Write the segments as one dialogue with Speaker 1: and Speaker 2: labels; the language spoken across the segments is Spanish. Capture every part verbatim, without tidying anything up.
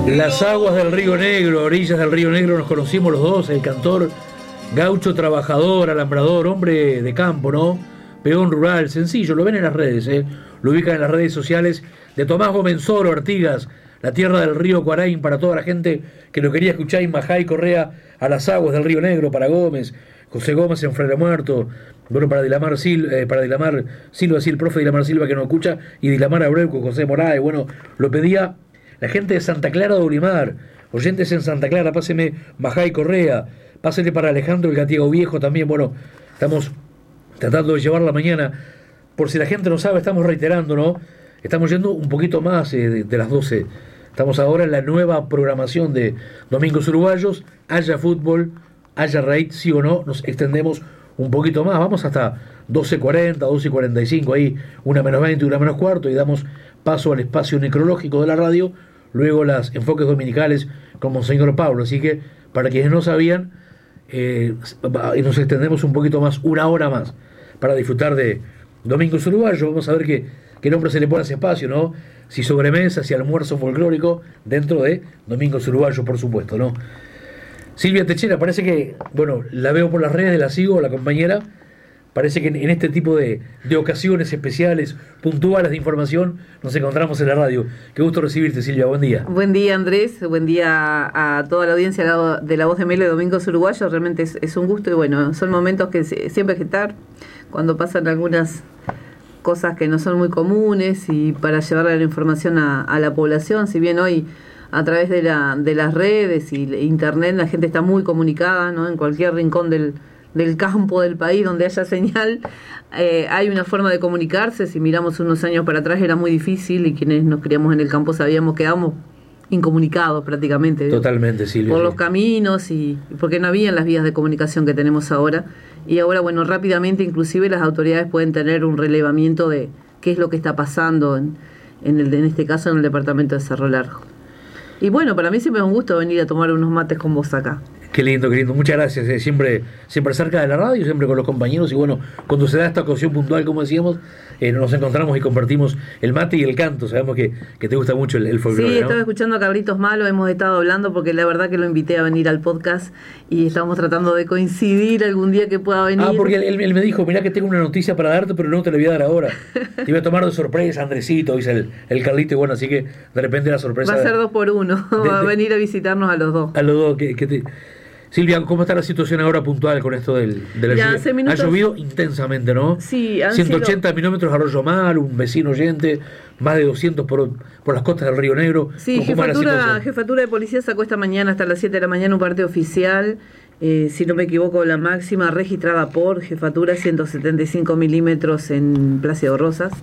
Speaker 1: Las aguas del Río Negro, orillas del Río Negro, nos conocimos los dos, el cantor gaucho, trabajador, alambrador, hombre de campo, ¿no? Peón rural, sencillo, lo ven en las redes, ¿eh? Lo ubican en las redes sociales de Tomás Gomenzoro, Artigas, la tierra del río Cuaraín, para toda la gente que lo quería escuchar, Majay Correa, a las aguas del Río Negro, para Gómez, José Gómez en Frere Muerto, bueno, para Dilamar Silva, eh, para Dilamar Silva, sí, el profe Dilamar Silva que nos escucha, y Dilamar Abreu con José Moraes, bueno, lo pedía la gente de Santa Clara de Olimar, oyentes en Santa Clara, páseme Majay Correa, pásele para Alejandro el Gatiego Viejo también, bueno, estamos tratando de llevar la mañana, por si la gente no sabe, estamos reiterando, ¿no? Estamos yendo un poquito más eh, de, de las doce, estamos ahora en la nueva programación de Domingos Uruguayos, haya fútbol, haya raid, sí o no, nos extendemos un poquito más, vamos hasta doce cuarenta, doce cuarenta y cinco, ahí una menos veinte, una menos cuarto, y damos paso al espacio necrológico de la radio, luego las enfoques dominicales con Monseñor Pablo, así que para quienes no sabían, eh, nos extendemos un poquito más, una hora más, para disfrutar de Domingos Uruguayos. Vamos a ver qué, qué nombre se le pone a ese espacio, ¿no? Si sobremesa, si almuerzo folclórico, dentro de Domingos Uruguayos, por supuesto, ¿no? Silvia Techera, parece que, bueno, la veo por las redes, la sigo, la compañera. Parece que en este tipo de, de ocasiones especiales, puntuales de información, nos encontramos en la radio. Qué gusto recibirte, Silvia. Buen día.
Speaker 2: Buen día, Andrés. Buen día a toda la audiencia de La Voz de Melo de Domingos Uruguayos. Realmente es, es un gusto y bueno, son momentos que siempre hay que estar cuando pasan algunas cosas que no son muy comunes y para llevarle la información a, a la población. Si bien hoy a través de, la, de las redes y internet la gente está muy comunicada, ¿no? En cualquier rincón del del campo del país donde haya señal, eh, hay una forma de comunicarse. Si miramos unos años para atrás era muy difícil y quienes nos criamos en el campo sabíamos que quedábamos incomunicados prácticamente.
Speaker 1: Totalmente, Silvia.
Speaker 2: Por
Speaker 1: sí.
Speaker 2: los caminos y porque no habían las vías de comunicación que tenemos ahora. Y ahora, bueno, rápidamente inclusive las autoridades pueden tener un relevamiento de qué es lo que está pasando en, en, el, en este caso en el departamento de Cerro Largo. Y bueno, para mí siempre es un gusto venir a tomar unos mates con vos acá.
Speaker 1: Qué lindo, qué lindo. Muchas gracias. Eh. Siempre, siempre cerca de la radio, siempre con los compañeros. Y bueno, cuando se da esta ocasión puntual, como decíamos, eh, nos encontramos y compartimos el mate y el canto. Sabemos que, que te gusta mucho el, el folclore,
Speaker 2: Sí,
Speaker 1: ¿no?
Speaker 2: estaba escuchando a Carlitos Malo, hemos estado hablando porque la verdad que lo invité a venir al podcast y estamos tratando de coincidir algún día que pueda venir.
Speaker 1: Ah, porque él, él me dijo, mirá que tengo una noticia para darte, pero no te la voy a dar ahora. Te iba a tomar de sorpresa, Andresito, dice el, el Carlito, y bueno, así que de repente la sorpresa...
Speaker 2: Va a ser dos por uno, de, va a venir a visitarnos a los dos.
Speaker 1: A los dos, que, que te... Silvia, ¿cómo está la situación ahora puntual con esto del, de la
Speaker 2: ya,
Speaker 1: lluvia?
Speaker 2: hace minutos...
Speaker 1: Ha llovido intensamente, ¿no?
Speaker 2: Sí, han
Speaker 1: ciento ochenta
Speaker 2: sido...
Speaker 1: milímetros Arroyo Mar, un vecino oyente, más de doscientos por, por las costas del Río Negro.
Speaker 2: Sí, jefatura, jefatura de policía sacó esta mañana hasta las siete de la mañana un parte oficial, eh, si no me equivoco, la máxima registrada por jefatura, ciento setenta y cinco milímetros en Plácido Rosas.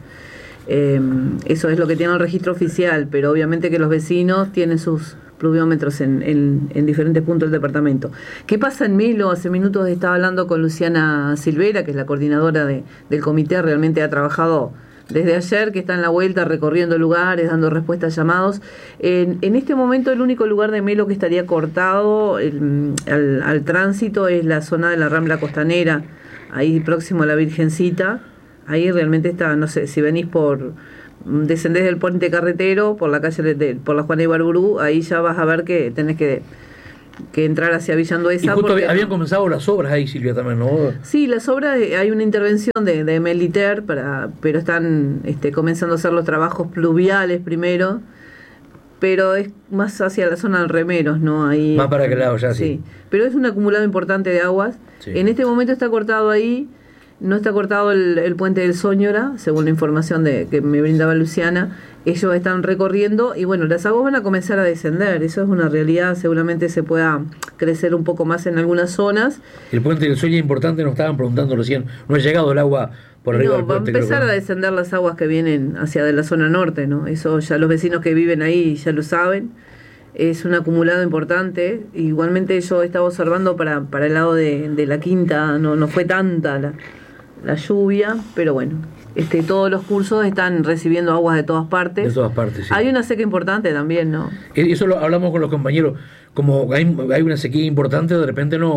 Speaker 2: Eh, eso es lo que tiene el registro oficial, pero obviamente que los vecinos tienen sus pluviómetros en, en, en diferentes puntos del departamento. ¿Qué pasa en Melo? Hace minutos estaba hablando con Luciana Silvera, que es la coordinadora de, del comité, realmente ha trabajado desde ayer, que está en la vuelta recorriendo lugares, dando respuestas a llamados. En, en este momento el único lugar de Melo que estaría cortado el, al, al tránsito es la zona de la Rambla Costanera, ahí próximo a la Virgencita. Ahí realmente está, no sé, si venís por... descendés del puente carretero por la calle de, por la Juana Ibarburú, ahí ya vas a ver que tenés que, que entrar hacia Villa Andueza.
Speaker 1: Y justo
Speaker 2: porque,
Speaker 1: habían comenzado las obras ahí, Silvia, también, ¿no?
Speaker 2: Sí, las obras, hay una intervención de, de Meliter, para, pero están este, comenzando a hacer los trabajos pluviales primero, pero es más hacia la zona de Remeros, ¿no? Ahí,
Speaker 1: más para aquel lado ya, sí.
Speaker 2: sí. Pero es un acumulado importante de aguas. Sí. En este momento está cortado ahí. No está cortado el, el puente del Sóñora, según la información de que me brindaba Luciana. Ellos están recorriendo y bueno, las aguas van a comenzar a descender. Eso es una realidad. Seguramente se pueda crecer un poco más en algunas zonas.
Speaker 1: El puente del Sóñora es importante, nos estaban preguntando recién. No ha llegado el agua por arriba
Speaker 2: no,
Speaker 1: del puente.
Speaker 2: Va a empezar
Speaker 1: creo,
Speaker 2: a descender las aguas que vienen hacia de la zona norte, ¿no? Eso ya los vecinos que viven ahí ya lo saben. Es un acumulado importante. Igualmente yo estaba observando para, para el lado de, de la quinta, no, no fue tanta la... la lluvia, pero bueno, este, todos los cursos están recibiendo aguas de todas partes.
Speaker 1: De todas partes, sí.
Speaker 2: Hay una sequía importante también, ¿no?
Speaker 1: Eso lo hablamos con los compañeros, como hay, hay una sequía importante, de repente no,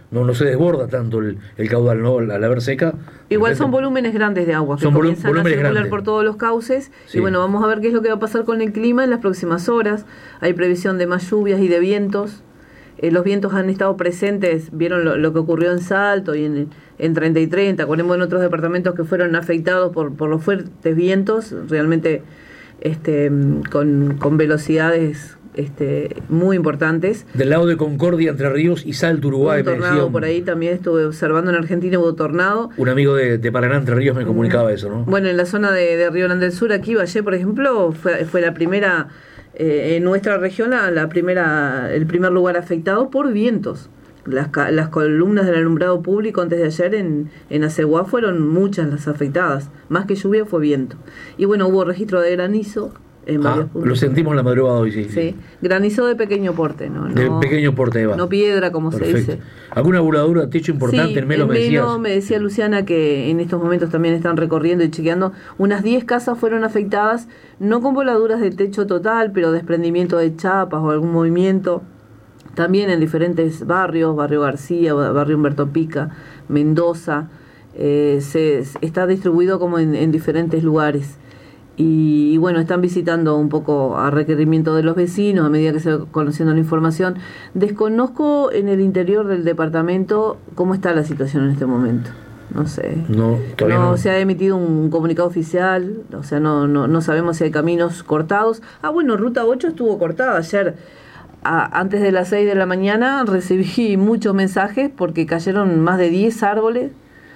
Speaker 1: no, no se desborda tanto el, el caudal, ¿no? Al haber seca.
Speaker 2: Igual son volúmenes grandes de agua que
Speaker 1: son
Speaker 2: comienzan a circular
Speaker 1: grandes
Speaker 2: por todos los cauces.
Speaker 1: Sí.
Speaker 2: Y bueno, vamos a ver qué es lo que va a pasar con el clima en las próximas horas. Hay previsión de más lluvias y de vientos. Eh, los vientos han estado presentes, vieron lo, lo que ocurrió en Salto y en, en treinta y treinta, acordemos en otros departamentos que fueron afectados por, por los fuertes vientos, realmente este, con, con velocidades este, muy importantes.
Speaker 1: Del lado de Concordia, Entre Ríos y Salto, Uruguay.
Speaker 2: Un tornado por ahí también estuve observando en Argentina, hubo tornado.
Speaker 1: Un amigo de, de Paraná, Entre Ríos, me comunicaba eso, ¿no?
Speaker 2: Bueno, en la zona de, de Río Grande del Sur, aquí Valle, por ejemplo, fue, fue la primera... Eh, en nuestra región la, la primera, el primer lugar afectado por vientos. Las, las columnas del alumbrado público antes de ayer en, en Aceguá fueron muchas las afectadas. Más que lluvia fue viento. Y bueno, hubo registro de granizo en
Speaker 1: ah,
Speaker 2: varios puntos.
Speaker 1: Lo sentimos en la madrugada hoy, sí.
Speaker 2: Sí, granizo de pequeño porte, ¿no?
Speaker 1: De
Speaker 2: no,
Speaker 1: pequeño porte, Eva.
Speaker 2: No piedra, como
Speaker 1: Perfecto.
Speaker 2: se dice.
Speaker 1: ¿Alguna voladura de techo importante
Speaker 2: sí,
Speaker 1: en Melo,
Speaker 2: en
Speaker 1: me decías?
Speaker 2: Melo me decía Luciana que en estos momentos también están recorriendo y chequeando. Unas diez casas fueron afectadas, no con voladuras de techo total, pero desprendimiento de chapas o algún movimiento. También en diferentes barrios, Barrio García, Barrio Humberto Pica, Mendoza. Eh, se, está distribuido como en, en diferentes lugares. Y, y bueno, están visitando un poco a requerimiento de los vecinos a medida que se va conociendo la información. Desconozco en el interior del departamento cómo está la situación en este momento. No sé.
Speaker 1: No, todavía no.
Speaker 2: No se ha emitido un comunicado oficial, o sea, no, no, no sabemos si hay caminos cortados. Ah, bueno, Ruta ocho estuvo cortada ayer. A, antes de las seis de la mañana recibí muchos mensajes porque cayeron más de diez árboles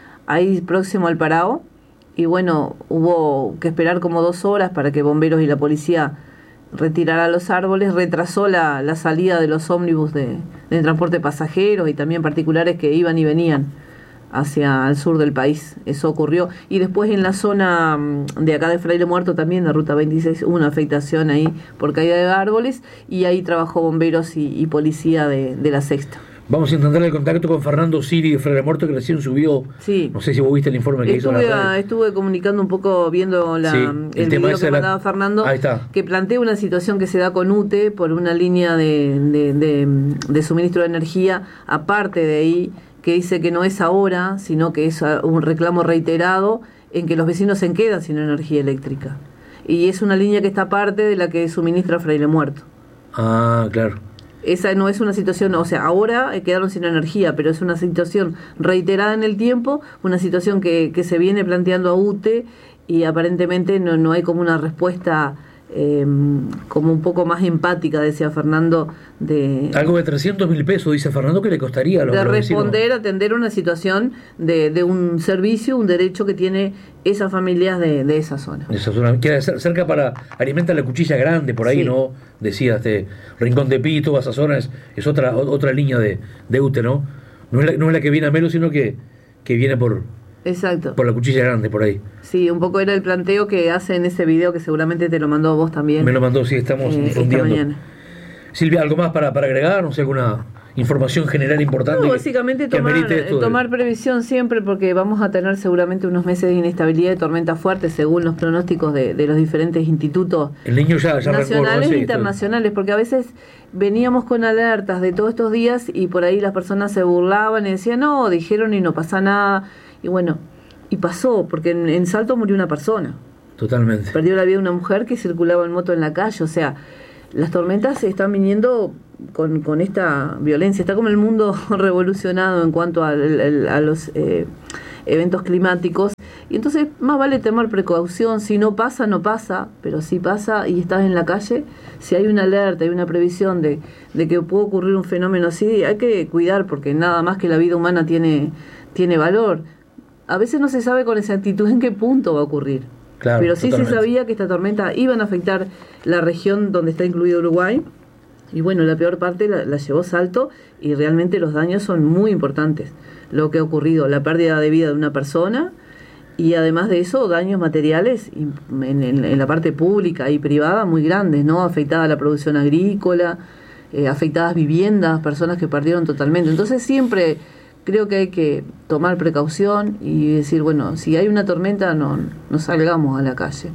Speaker 2: ahí próximo al Parao. Y bueno, hubo que esperar como dos horas para que bomberos y la policía retiraran los árboles. Retrasó la, la salida de los ómnibus de, de transporte de pasajeros y también particulares que iban y venían hacia el sur del país. Eso ocurrió. Y después en la zona de acá de Fraile Muerto también, de Ruta veintiséis, hubo una afectación ahí por caída de árboles y ahí trabajó bomberos y, y policía de, de la Sexta.
Speaker 1: Vamos a intentar el contacto con Fernando Siri de Fraile Muerto, que recién subió.
Speaker 2: Sí.
Speaker 1: No sé si vos viste el informe que
Speaker 2: estuve,
Speaker 1: hizo la red.
Speaker 2: Estuve comunicando un poco, viendo la,
Speaker 1: sí,
Speaker 2: el,
Speaker 1: el tema
Speaker 2: video que
Speaker 1: la...
Speaker 2: mandaba Fernando,
Speaker 1: Ahí está.
Speaker 2: que plantea una situación que se da con U T E por una línea de, de, de, de suministro de energía, aparte de ahí, que dice que no es ahora, sino que es un reclamo reiterado en que los vecinos se quedan sin energía eléctrica. Y es una línea que está aparte de la que suministra Fraile Muerto.
Speaker 1: Ah, claro.
Speaker 2: Esa no es una situación, o sea, ahora quedaron sin energía, pero es una situación reiterada en el tiempo, una situación que, que se viene planteando a U T E y aparentemente no, no hay como una respuesta eh, como un poco más empática, decía Fernando, de
Speaker 1: algo de trescientos mil pesos, dice Fernando, que le costaría a los
Speaker 2: de
Speaker 1: los
Speaker 2: responder,
Speaker 1: vecinos.
Speaker 2: Atender una situación de, de un servicio, un derecho que tiene esas familias de, de esa zona.
Speaker 1: Esa zona queda cerca para alimentar la Cuchilla Grande, por ahí,
Speaker 2: Sí.
Speaker 1: ¿no? Decía, este Rincón de Pito, esa zona es, es otra otra línea de, de U T E, ¿no? No es, la, no es la que viene a Melo, sino que, que viene por,
Speaker 2: Exacto.
Speaker 1: por la Cuchilla Grande, por ahí.
Speaker 2: Sí, un poco era el planteo que hace en ese video que seguramente te lo mandó vos también.
Speaker 1: Me lo mandó, sí, estamos
Speaker 2: eh, esta
Speaker 1: difundiendo.
Speaker 2: mañana.
Speaker 1: Silvia, ¿algo más para, para agregar? No sé, alguna información general importante.
Speaker 2: No,
Speaker 1: que-
Speaker 2: básicamente
Speaker 1: que
Speaker 2: tomar,
Speaker 1: amerite esto de-
Speaker 2: tomar previsión siempre, porque vamos a tener seguramente unos meses de inestabilidad y tormentas fuertes según los pronósticos de, de los diferentes institutos
Speaker 1: El niño ya, ya arrancó, ¿no?
Speaker 2: nacionales
Speaker 1: Sí,
Speaker 2: e
Speaker 1: esto-
Speaker 2: internacionales, porque a veces veníamos con alertas de todos estos días y por ahí las personas se burlaban y decían, no, dijeron y no pasa nada. Y bueno, y pasó, porque en, en Salto murió una persona.
Speaker 1: Totalmente.
Speaker 2: Perdió la vida una mujer que circulaba en moto en la calle. O sea, las tormentas están viniendo con, con esta violencia. Está como el mundo revolucionado en cuanto a, a los eh, eventos climáticos. Y entonces más vale tomar precaución. Si no pasa, no pasa. Pero si pasa y estás en la calle, si hay una alerta, hay una previsión de, de que puede ocurrir un fenómeno así, hay que cuidar, porque nada más que la vida humana tiene, tiene valor. A veces no se sabe con exactitud en qué punto va a ocurrir.
Speaker 1: Claro,
Speaker 2: pero sí
Speaker 1: totalmente.
Speaker 2: se sabía que esta tormenta iba a afectar la región donde está incluido Uruguay. Y bueno, la peor parte la, la llevó Salto y realmente los daños son muy importantes. Lo que ha ocurrido, la pérdida de vida de una persona y además de eso, daños materiales en, en, en la parte pública y privada muy grandes, ¿no? Afectada la producción agrícola, eh, afectadas viviendas, personas que perdieron totalmente. Entonces siempre creo que hay que tomar precaución y decir, bueno, si hay una tormenta no, no salgamos a la calle.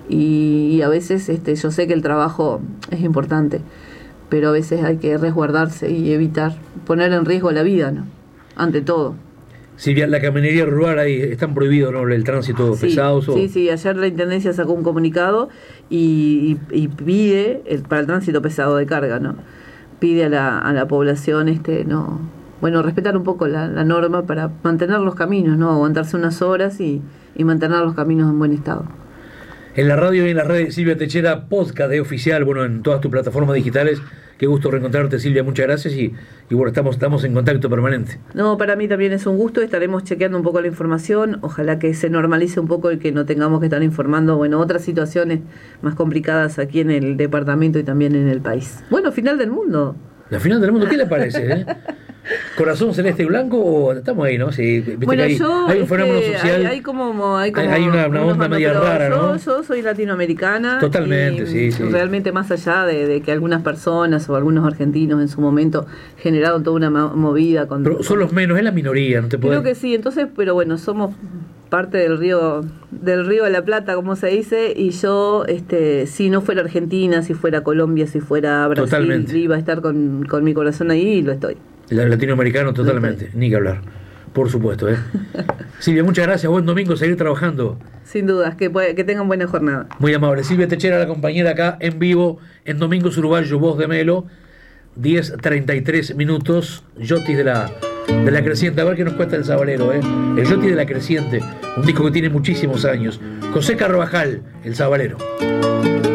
Speaker 2: Y, y a veces este, yo sé que el trabajo es importante, pero a veces hay que resguardarse y evitar poner en riesgo la vida, ¿no? ante todo.
Speaker 1: Silvia, la camionería rural ahí están prohibidos, ¿no? El tránsito
Speaker 2: Sí,
Speaker 1: pesado.
Speaker 2: sí, o... sí, ayer la Intendencia sacó un comunicado y, y, y pide el, para el tránsito pesado de carga, ¿no? Pide a la, a la población este no bueno respetar un poco la, la norma para mantener los caminos, ¿no? Aguantarse unas horas y, y mantener los caminos en buen estado.
Speaker 1: En la radio y en las redes, Silvia Techera, podcast de Oficial, bueno, en todas tus plataformas digitales. Qué gusto reencontrarte, Silvia, muchas gracias y, y bueno, estamos, estamos en contacto permanente.
Speaker 2: No, para mí también es un gusto, estaremos chequeando un poco la información, ojalá que se normalice un poco y que no tengamos que estar informando, bueno, otras situaciones más complicadas aquí en el departamento y también en el país. Bueno, final del mundo.
Speaker 1: La final del mundo, ¿qué le parece? Eh? ¿Corazón celeste y blanco o estamos ahí, no? Sí, viste
Speaker 2: bueno,
Speaker 1: que hay,
Speaker 2: yo,
Speaker 1: hay un fenómeno
Speaker 2: este,
Speaker 1: social.
Speaker 2: Hay, hay como, hay como
Speaker 1: hay una, una onda media rara,
Speaker 2: yo,
Speaker 1: ¿no?
Speaker 2: Yo soy latinoamericana.
Speaker 1: Totalmente,
Speaker 2: y,
Speaker 1: sí, sí.
Speaker 2: Realmente más allá de, de que algunas personas o algunos argentinos en su momento generaron toda una movida. Con,
Speaker 1: pero son los menos, es la minoría, no te puedo.
Speaker 2: Creo que sí, entonces, pero bueno, somos parte del río del río de la Plata, como se dice, y yo, este, si no fuera Argentina, si fuera Colombia, si fuera Brasil, totalmente. Iba a estar con, con mi corazón ahí y lo estoy.
Speaker 1: El latinoamericano totalmente, ni que hablar, por supuesto. ¿eh? Silvia, muchas gracias, buen domingo, seguir trabajando.
Speaker 2: Sin dudas, que, que tengan buena jornada.
Speaker 1: Muy amable. Silvia Techera, la compañera acá en vivo, en Domingos Uruguayo, Voz de Melo, diez treinta y tres minutos, Yotis de la... de la Creciente, a ver qué nos cuesta el Sabalero, ¿eh? El Yoti de la Creciente, un disco que tiene muchísimos años. José Carvajal, el Sabalero.